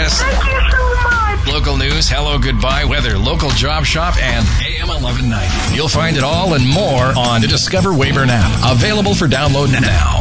Elvis. Thank you so much. Local news, hello, goodbye, weather, local job shop, and AM 1190. You'll find it all and more on the Discover Weyburn app. Available for download now.